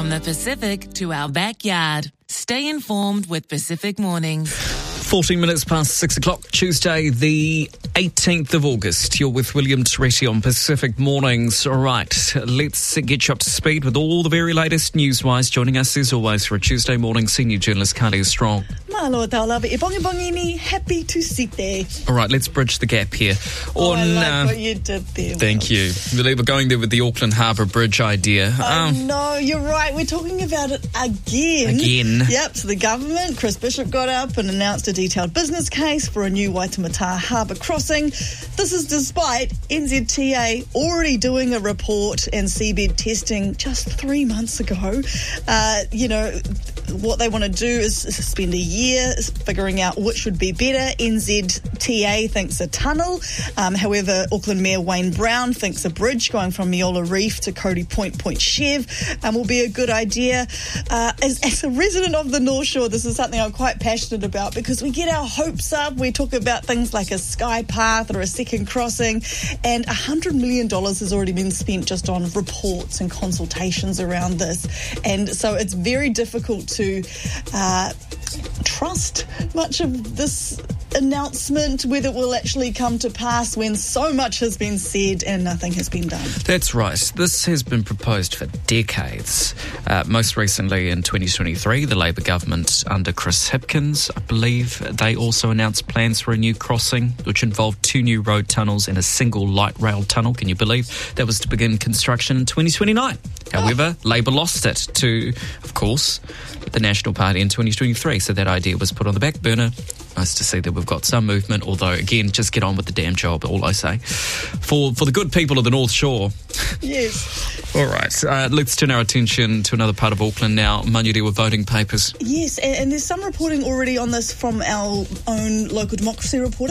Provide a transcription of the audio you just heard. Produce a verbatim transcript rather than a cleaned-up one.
From the Pacific to our backyard. Stay informed with Pacific Mornings. fourteen minutes past six o'clock, Tuesday, the eighteenth of August. You're with William Teretti on Pacific Mornings. All right, let's get you up to speed with all the very latest news-wise. Joining us, as always, for a Tuesday morning, senior journalist Kalia Strong. Malo taulavi e bongi bongini, happy to see there. All right, let's bridge the gap here. Oh, On, I like uh, what you did there. Thank you. We're going there with the Auckland Harbour Bridge idea. Oh, Um, no, you're right. We're talking about it again. Again. Yep, so the government, Chris Bishop, got up and announced a detailed business case for a new Waitemata Harbour crossing. This is despite N Z T A already doing a report and seabed testing just three months ago. Uh, you know, what they want to do is spend a year figuring out which would be better. N Z T A thinks a tunnel. Um, however, Auckland Mayor Wayne Brown thinks a bridge going from Miola Reef to Cody Point, Point Chev um, will be a good idea. Uh, as, as a resident of the North Shore, this is something I'm quite passionate about because we get our hopes up. We talk about things like a sky path or a second crossing, and one hundred million dollars has already been spent just on reports and consultations around this. And so it's very difficult to uh, trust much of this announcement, whether it will actually come to pass when so much has been said and nothing has been done. That's right. This has been proposed for decades. Uh, most recently in twenty twenty-three, the Labour government under Chris Hipkins, I believe, they also announced plans for a new crossing, which involved two new road tunnels and a single light rail tunnel. Can you believe? That was to begin construction in twenty twenty-nine. However, oh. Labour lost it to, of course, the National Party in twenty twenty-three, so that idea was put on the back burner. Nice to see that we've got some movement, although, again, just get on with the damn job, all I say. For for the good people of the North Shore. Yes. All right, uh, let's turn our attention to another part of Auckland now, Manurewa with voting papers. Yes, and, and there's some reporting already on this from our own local democracy reporter.